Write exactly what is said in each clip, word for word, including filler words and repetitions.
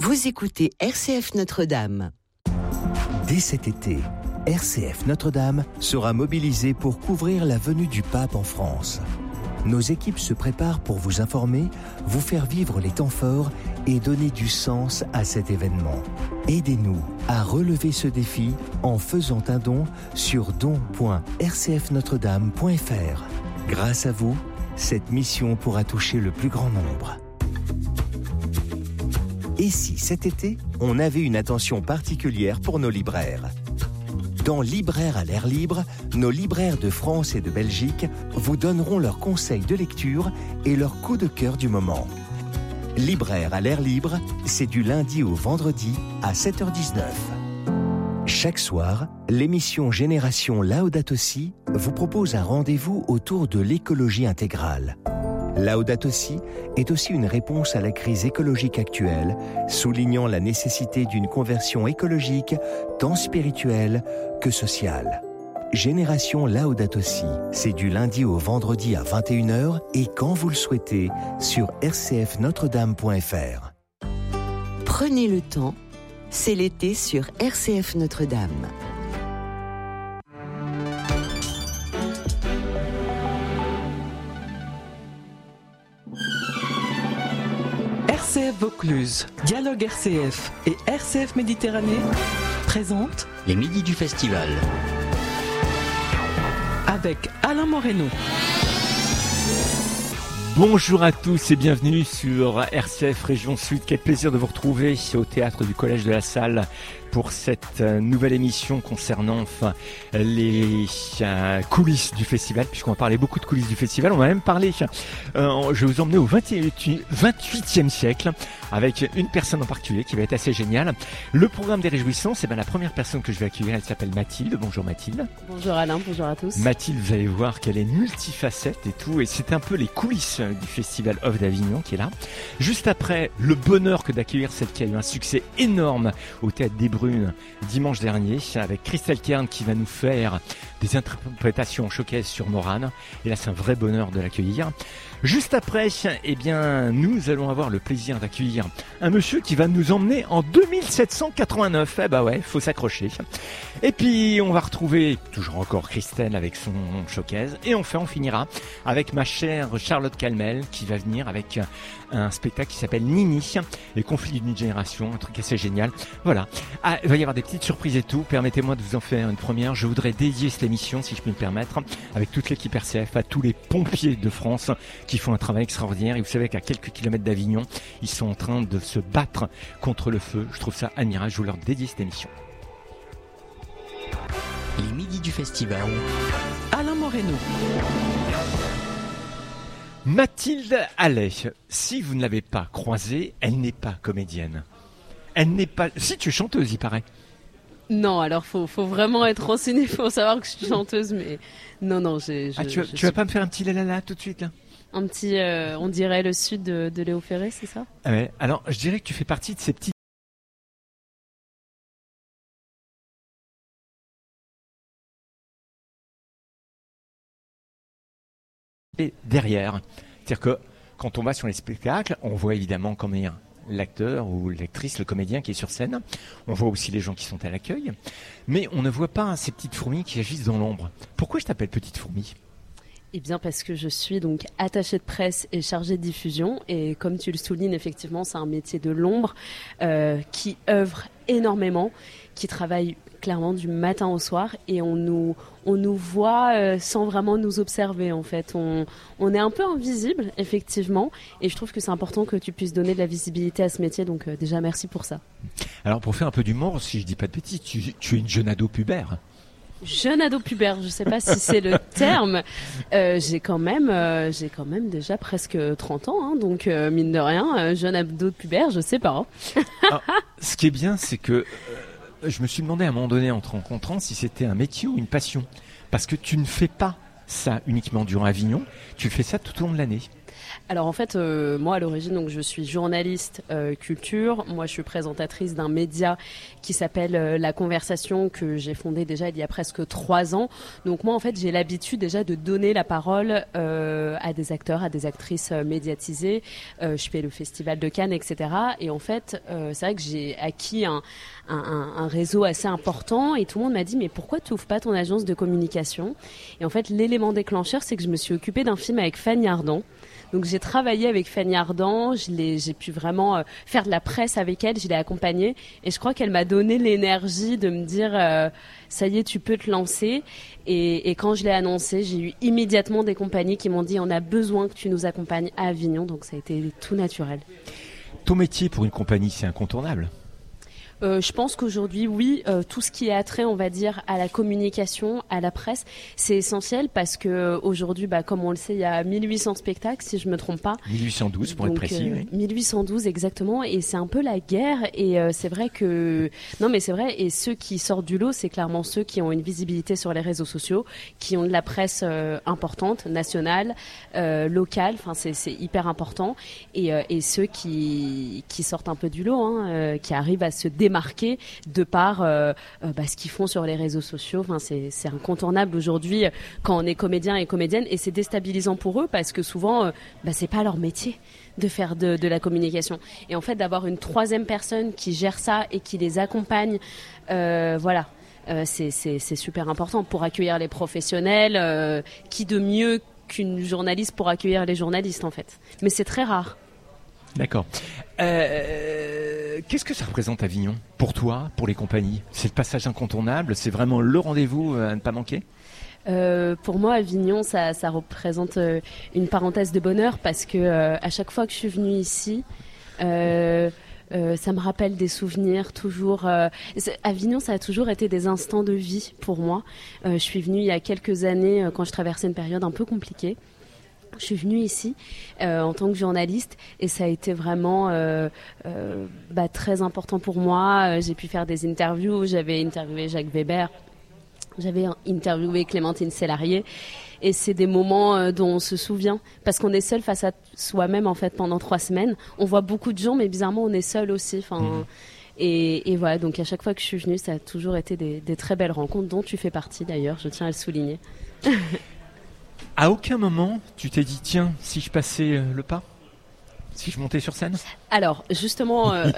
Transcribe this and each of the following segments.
Vous écoutez R C F Notre-Dame. Dès cet été, R C F Notre-Dame sera mobilisée pour couvrir la venue du pape en France. Nos équipes se préparent pour vous informer, vous faire vivre les temps forts et donner du sens à cet événement. Aidez-nous à relever ce défi en faisant un don sur don point r c f notre dame point f r. Grâce à vous, cette mission pourra toucher le plus grand nombre. Et si cet été, on avait une attention particulière pour nos libraires ? Dans Libraires à l'air libre, nos libraires de France et de Belgique vous donneront leurs conseils de lecture et leurs coups de cœur du moment. Libraires à l'air libre, c'est du lundi au vendredi à sept heures dix-neuf. Chaque soir, l'émission Génération Laudato Si vous propose un rendez-vous autour de l'écologie intégrale. Laudato Si est aussi une réponse à la crise écologique actuelle, soulignant la nécessité d'une conversion écologique tant spirituelle que sociale. Génération Laudato Si, c'est du lundi au vendredi à vingt et une heures et quand vous le souhaitez sur r c f notre dame point f r. Prenez le temps, c'est l'été sur R C F Notre-Dame. R C F Vaucluse, Dialogue R C F et R C F Méditerranée présentent les Midis du Festival avec Alain Moreno. Bonjour à tous et bienvenue sur R C F Région Sud. Quel plaisir de vous retrouver au théâtre du Collège de la Salle pour cette nouvelle émission concernant enfin, les euh, coulisses du festival, puisqu'on va parler beaucoup de coulisses du festival. On va même parler, euh, je vais vous emmener au vingt-huitième siècle avec une personne en particulier qui va être assez géniale. Le programme des Réjouissances, c'est ben la première personne que je vais accueillir, elle s'appelle Mathilde. Bonjour Mathilde. Bonjour Alain, bonjour à tous. Mathilde, vous allez voir qu'elle est multifacette et tout, et c'est un peu les coulisses du Festival Off d'Avignon qui est là. Juste après, le bonheur que d'accueillir celle qui a eu un succès énorme au Théâtre des Brunes dimanche dernier, avec Christelle Kern qui va nous faire des interprétations showcase sur Morane. Et là, c'est un vrai bonheur de l'accueillir. Juste après, eh bien, nous allons avoir le plaisir d'accueillir un monsieur qui va nous emmener en deux mille sept cent quatre-vingt-neuf. Eh bah ouais, faut s'accrocher. Et puis, on va retrouver toujours encore Christelle avec son showcase. Et enfin, on finira avec ma chère Charlotte Calmel qui va venir avec un spectacle qui s'appelle Nini, les conflits d'une génération, un truc assez génial. Voilà. Ah, il va y avoir des petites surprises et tout. Permettez-moi de vous en faire une première. Je voudrais dédier cette émission, si je peux me permettre, avec toute l'équipe R C F, à tous les pompiers de France qui font un travail extraordinaire. Et vous savez qu'à quelques kilomètres d'Avignon, ils sont en train de se battre contre le feu. Je trouve ça admirable. Je vous leur dédie cette émission. Les Midis du Festival. Alain Moreno. Mathilde Allais, si vous ne l'avez pas croisée, elle n'est pas comédienne. Elle n'est pas... Si, tu es chanteuse, il paraît. Non, alors faut, faut vraiment être renseigné pour savoir que je suis chanteuse, mais non, non, j'ai... Je, ah, tu, vas, je tu suis... vas pas me faire un petit lalala tout de suite, là ? Un petit, euh, on dirait le sud de, de Léo Ferré, c'est ça ? Ah ouais, alors je dirais que tu fais partie de ces petits... derrière. C'est-à-dire que quand on va sur les spectacles, on voit évidemment comment dire l'acteur ou l'actrice, le comédien qui est sur scène. On voit aussi les gens qui sont à l'accueil. Mais on ne voit pas ces petites fourmis qui agissent dans l'ombre. Pourquoi je t'appelle petite fourmi ? Eh bien parce que je suis donc attachée de presse et chargée de diffusion. Et comme tu le soulignes, effectivement, c'est un métier de l'ombre euh, qui œuvre énormément, qui travaille clairement du matin au soir et on nous, on nous voit euh, sans vraiment nous observer en fait. On, on est un peu invisible effectivement et je trouve que c'est important que tu puisses donner de la visibilité à ce métier, donc euh, déjà merci pour ça. Alors pour faire un peu d'humour, si je dis pas de bêtises, tu, tu es une jeune ado pubère. Jeune ado pubère, je sais pas si c'est le terme. Euh, j'ai quand même, euh, j'ai quand même déjà presque trente ans, hein, donc euh, mine de rien, euh, jeune ado pubère, je sais pas. Hein. Alors, ce qui est bien, c'est que euh, je me suis demandé à un moment donné, en te rencontrant, si c'était un métier ou une passion, parce que tu ne fais pas ça uniquement durant Avignon, tu fais ça tout au long de l'année. Alors en fait, euh, moi à l'origine, donc je suis journaliste euh, culture. Moi, je suis présentatrice d'un média qui s'appelle euh, La Conversation, que j'ai fondé déjà il y a presque trois ans. Donc moi, en fait, j'ai l'habitude déjà de donner la parole euh, à des acteurs, à des actrices euh, médiatisées. Euh, je fais le Festival de Cannes, et cetera. Et en fait, euh, c'est vrai que j'ai acquis un, un, un réseau assez important. Et tout le monde m'a dit, mais pourquoi tu n'ouvres pas ton agence de communication ? Et en fait, l'élément déclencheur, c'est que je me suis occupée d'un film avec Fanny Ardant. Donc j'ai travaillé avec Fanny Ardant, je l'ai, j'ai pu vraiment euh, faire de la presse avec elle, je l'ai accompagnée et je crois qu'elle m'a donné l'énergie de me dire euh, ça y est, tu peux te lancer. Et, et quand je l'ai annoncé, j'ai eu immédiatement des compagnies qui m'ont dit on a besoin que tu nous accompagnes à Avignon, donc ça a été tout naturel. Ton métier pour une compagnie, c'est incontournable. Euh, je pense qu'aujourd'hui, oui, euh, tout ce qui est attrait, on va dire, à la communication, à la presse, c'est essentiel parce que aujourd'hui, bah, comme on le sait, il y a mille huit cents spectacles, si je me trompe pas. mille huit cent douze pour Donc, être précis. Euh, oui. mille huit cent douze exactement, et c'est un peu la guerre. Et euh, c'est vrai que non, mais c'est vrai. Et ceux qui sortent du lot, c'est clairement ceux qui ont une visibilité sur les réseaux sociaux, qui ont de la presse euh, importante, nationale, euh, locale. Enfin, c'est, c'est hyper important. Et, euh, et ceux qui qui sortent un peu du lot, hein, euh, qui arrivent à se démarquer marqué de par euh, euh, bah, ce qu'ils font sur les réseaux sociaux. Enfin, c'est, c'est incontournable aujourd'hui quand on est comédien et comédienne, et c'est déstabilisant pour eux parce que souvent, euh, bah, c'est pas leur métier de faire de, de la communication. Et en fait, d'avoir une troisième personne qui gère ça et qui les accompagne, euh, voilà. Euh, c'est, c'est, c'est super important pour accueillir les professionnels. Euh, qui de mieux qu'une journaliste pour accueillir les journalistes, en fait. Mais c'est très rare. D'accord. Euh, qu'est-ce que ça représente Avignon pour toi, pour les compagnies ? C'est le passage incontournable, c'est vraiment le rendez-vous à ne pas manquer ? Euh, pour moi, Avignon, ça, ça représente euh, une parenthèse de bonheur parce que euh, à chaque fois que je suis venue ici, euh, euh, ça me rappelle des souvenirs toujours. Euh, Avignon, ça a toujours été des instants de vie pour moi. Euh, je suis venue il y a quelques années euh, quand je traversais une période un peu compliquée. Je suis venue ici euh, en tant que journaliste et ça a été vraiment euh, euh, bah, très important pour moi. Euh, j'ai pu faire des interviews, j'avais interviewé Jacques Weber, j'avais interviewé Clémentine Sélarié et c'est des moments euh, dont on se souvient parce qu'on est seul face à soi-même en fait pendant trois semaines. On voit beaucoup de gens mais bizarrement on est seul aussi. Enfin. Mmh. Et, et voilà, donc à chaque fois que je suis venue, ça a toujours été des, des très belles rencontres dont tu fais partie d'ailleurs, je tiens à le souligner. À aucun moment, tu t'es dit, tiens, si je passais euh, le pas ? Si je montais sur scène ? Alors, justement, euh,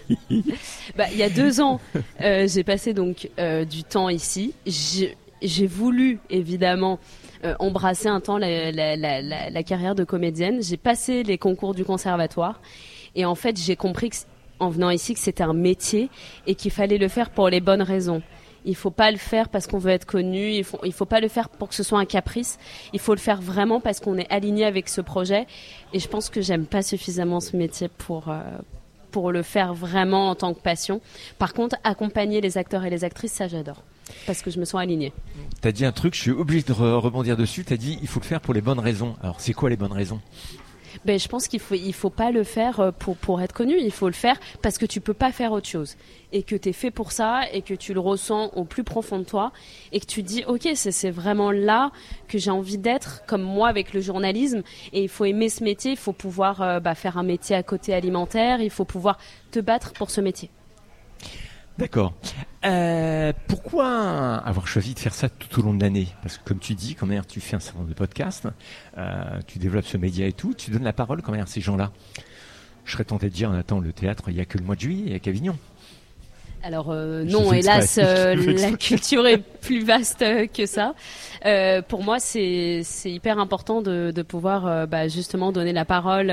bah, il y a deux ans, euh, j'ai passé donc euh, du temps ici. J'ai, j'ai voulu, évidemment, euh, embrasser un temps la, la, la, la, la carrière de comédienne. J'ai passé les concours du conservatoire. Et en fait, j'ai compris que, en venant ici que c'était un métier et qu'il fallait le faire pour les bonnes raisons. Il faut pas le faire parce qu'on veut être connu. Il faut, il faut pas le faire pour que ce soit un caprice. Il faut le faire vraiment parce qu'on est aligné avec ce projet. Et je pense que j'aime pas suffisamment ce métier pour euh, pour le faire vraiment en tant que passion. Par contre, accompagner les acteurs et les actrices, ça j'adore parce que je me sens alignée. T'as dit un truc, je suis obligée de re- rebondir dessus. T'as dit, il faut le faire pour les bonnes raisons. Alors, c'est quoi les bonnes raisons ? Ben, je pense qu'il faut, il faut pas le faire pour, pour être connu. Il faut le faire parce que tu peux pas faire autre chose. Et que t'es fait pour ça et que tu le ressens au plus profond de toi. Et que tu te dis, ok, c'est, c'est vraiment là que j'ai envie d'être, comme moi avec le journalisme. Et il faut aimer ce métier. Il faut pouvoir euh, bah, faire un métier à côté alimentaire. Il faut pouvoir te battre pour ce métier. D'accord. Euh, pourquoi avoir choisi de faire ça tout au long de l'année ? Parce que comme tu dis, quand même, tu fais un certain nombre de podcasts, euh, tu développes ce média et tout, tu donnes la parole quand même à ces gens-là. Je serais tenté de dire, attends, le théâtre, il n'y a que le mois de juillet, il n'y a qu'Avignon. Alors euh, non, hélas, euh, la culture est plus vaste que ça. Euh, pour moi, c'est, c'est hyper important de, de pouvoir euh, bah, justement donner la parole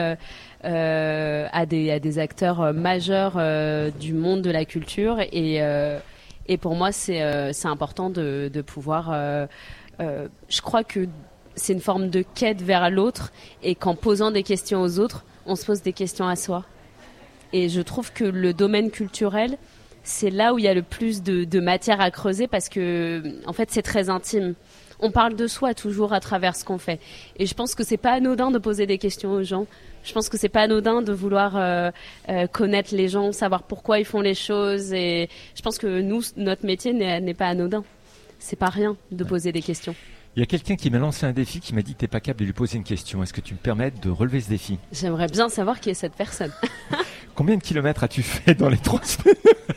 euh, à, des, à des acteurs majeurs euh, du monde de la culture. Et, euh, et pour moi, c'est, euh, c'est important de, de pouvoir... Euh, euh, je crois que c'est une forme de quête vers l'autre et qu'en posant des questions aux autres, on se pose des questions à soi. Et je trouve que le domaine culturel... c'est là où il y a le plus de, de matière à creuser parce que, en fait, c'est très intime. On parle de soi toujours à travers ce qu'on fait. Et je pense que c'est pas anodin de poser des questions aux gens. Je pense que c'est pas anodin de vouloir euh, euh, connaître les gens, savoir pourquoi ils font les choses. Et je pense que nous, notre métier n'est, n'est pas anodin. C'est pas rien de poser des questions. Il y a quelqu'un qui m'a lancé un défi, qui m'a dit que t'es pas capable de lui poser une question. Est-ce que tu me permets de relever ce défi? J'aimerais bien savoir qui est cette personne. Combien de kilomètres as-tu fait dans les trois semaines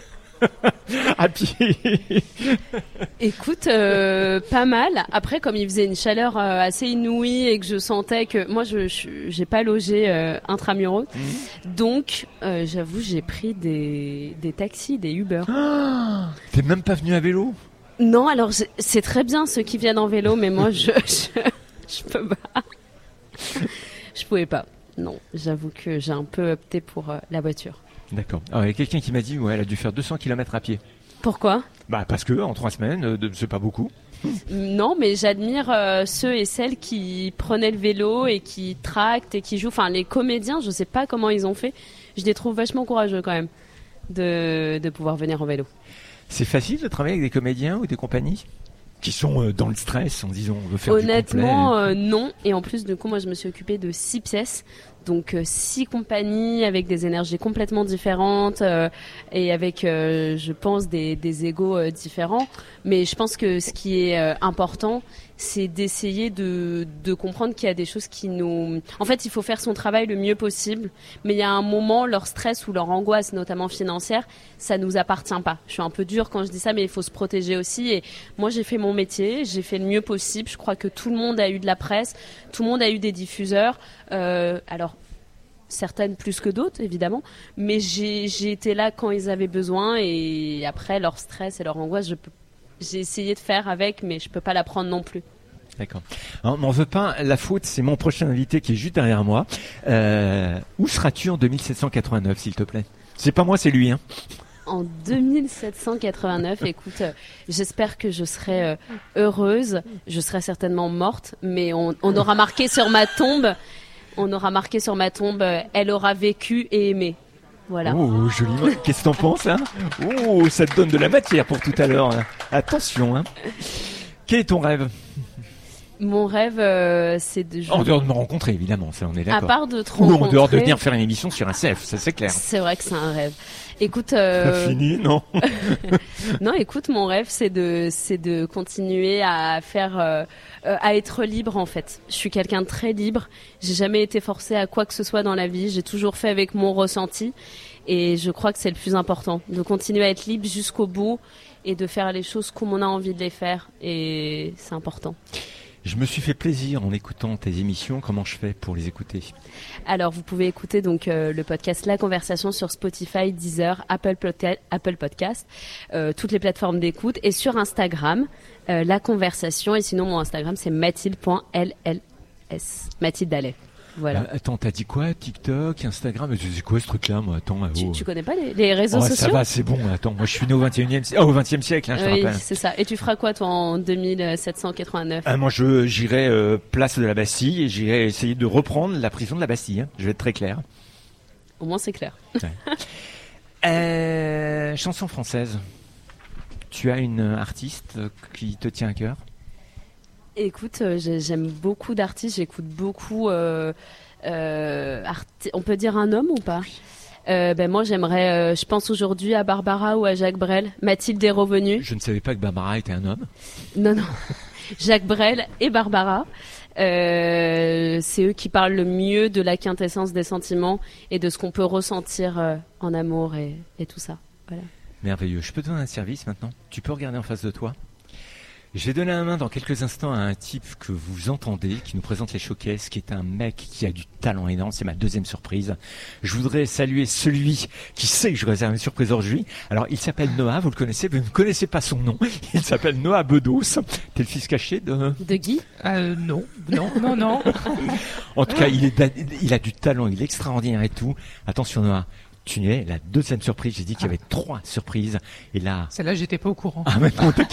à pied? Écoute, euh, pas mal. Après, comme il faisait une chaleur euh, assez inouïe et que je sentais que moi, je je- j'ai pas logé euh, intramuros, donc euh, j'avoue, j'ai pris des des taxis, des Uber. T'es même pas venu à vélo? Non, alors j'ai- c'est très bien ceux qui viennent en vélo, mais moi, je je, je peux pas. Je pouvais pas. Non, j'avoue que j'ai un peu opté pour euh, la voiture. D'accord. Alors, il y a quelqu'un qui m'a dit, ouais, elle a dû faire deux cents kilomètres à pied. Pourquoi? Bah, parce que en trois semaines, euh, de- c'est pas beaucoup. Non, mais j'admire euh, ceux et celles qui prenaient le vélo et qui tractent et qui jouent. Enfin, les comédiens, je sais pas comment ils ont fait. Je les trouve vachement courageux quand même de, de pouvoir venir en vélo. C'est facile de travailler avec des comédiens ou des compagnies qui sont euh, dans le stress en disant, on veut faire Honnêtement, du complet. euh, non. Et en plus, du coup, moi, je me suis occupée de six pièces. Donc, euh, six compagnies avec des énergies complètement différentes euh, et avec, euh, je pense, des, des égos euh, différents. Mais je pense que ce qui est euh, important, c'est d'essayer de, de comprendre qu'il y a des choses qui nous... En fait, il faut faire son travail le mieux possible. Mais il y a un moment, leur stress ou leur angoisse, notamment financière, ça nous appartient pas. Je suis un peu dure quand je dis ça, mais il faut se protéger aussi. Et moi, j'ai fait mon métier, j'ai fait le mieux possible. Je crois que tout le monde a eu de la presse, tout le monde a eu des diffuseurs. Euh, alors, certaines plus que d'autres, évidemment. Mais j'ai, j'ai été là quand ils avaient besoin. Et après, leur stress et leur angoisse, je peux, j'ai essayé de faire avec, mais je peux pas la prendre non plus. D'accord. Non, m'en veux pas, la faute, c'est mon prochain invité qui est juste derrière moi. Euh, où seras-tu en deux mille sept cent quatre-vingt-neuf, s'il te plaît? C'est pas moi, c'est lui, hein. En deux mille sept cent quatre-vingt-neuf, écoute, euh, j'espère que je serai euh, heureuse. Je serai certainement morte, mais on, on aura marqué sur ma tombe, on aura marqué sur ma tombe, euh, elle aura vécu et aimé. Voilà. Oh, joliment. Qu'est-ce que t'en penses, hein? Oh, ça te donne de la matière pour tout à l'heure, hein. Attention, hein. Quel est ton rêve? Mon rêve, euh, c'est de... En dehors de me rencontrer, évidemment, ça, on est À d'accord. part de te Ou en dehors de rencontrer- venir faire une émission sur un C F, ça c'est clair. C'est vrai que c'est un rêve. Écoute, Pas euh, fini, non? non, écoute, mon rêve, c'est de, c'est de continuer à faire, euh, euh, à être libre en fait. Je suis quelqu'un de très libre. J'ai jamais été forcée à quoi que ce soit dans la vie. J'ai toujours fait avec mon ressenti, et je crois que c'est le plus important, de continuer à être libre jusqu'au bout et de faire les choses comme on a envie de les faire. Et c'est important. Je me suis fait plaisir en écoutant tes émissions. Comment je fais pour les écouter? Alors, vous pouvez écouter donc euh, le podcast La Conversation sur Spotify, Deezer, Apple, Podca- Apple Podcast, euh, toutes les plateformes d'écoute, et sur Instagram, euh, La Conversation. Et sinon, mon Instagram, c'est mathilde point l l s. Mathilde Dallet. Voilà. Euh, attends, t'as dit quoi? TikTok, Instagram? Mais c'est quoi ce truc-là, moi? Attends, tu, oh. tu connais pas les, les réseaux Oh, ça sociaux? va, c'est bon. Attends, moi je suis né au vingt et unième siècle, oh, au vingtième siècle, hein, je te Oui, rappelle. c'est ça. Et tu feras quoi, toi, en deux mille sept cent quatre-vingt-neuf? Ah, moi, je j'irai euh, place de la Bastille et j'irai essayer de reprendre la prison de la Bastille. Hein. Je vais être très clair. Au moins, c'est clair. Euh, chanson française. Tu as une artiste qui te tient à cœur? Écoute, euh, j'ai- j'aime beaucoup d'artistes, j'écoute beaucoup. Euh, euh, arti- on peut dire un homme ou pas? Euh, ben moi, j'aimerais. euh, je pense aujourd'hui à Barbara ou à Jacques Brel. Mathilde est revenue. Je ne savais pas que Barbara était un homme. Non, non. Jacques Brel et Barbara. Euh, c'est eux qui parlent le mieux de la quintessence des sentiments et de ce qu'on peut ressentir euh, en amour et, et tout ça. Voilà. Merveilleux. Je peux te donner un service maintenant? Tu peux regarder en face de toi? Je vais donner la main dans quelques instants à un type que vous entendez, qui nous présente les showcases, qui est un mec qui a du talent énorme. C'est ma deuxième surprise. Je voudrais saluer celui qui sait que je réserve une surprise aujourd'hui. Alors, il s'appelle Noah, vous le connaissez, vous ne connaissez pas son nom. Il s'appelle Noah Bedos. T'es le fils caché de... De Guy? Euh, non, non, non, non. En tout cas, il, est, il a du talent, il est extraordinaire et tout. Attention Noah, tu es la deuxième surprise. J'ai dit qu'il y avait trois surprises. Et là... Celle-là, j'étais pas au courant. Ah, mais non,